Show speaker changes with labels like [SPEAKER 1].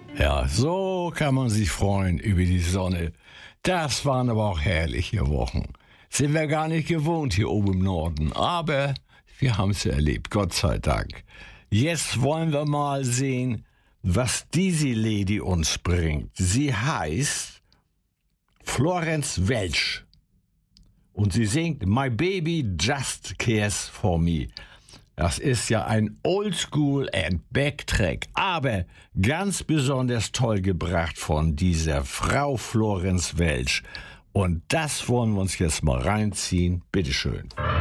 [SPEAKER 1] Ja, so kann man sich freuen über die Sonne. Das waren aber auch herrliche Wochen. Sind wir gar nicht gewohnt hier oben im Norden, aber wir haben es erlebt, Gott sei Dank. Jetzt wollen wir mal sehen, was diese Lady uns bringt. Sie heißt Florence Welch und sie singt My Baby Just Cares for Me. Das ist ja ein Oldschool and Backtrack, aber ganz besonders toll gebracht von dieser Frau Florence Welch. Und das wollen wir uns jetzt mal reinziehen. Bitteschön.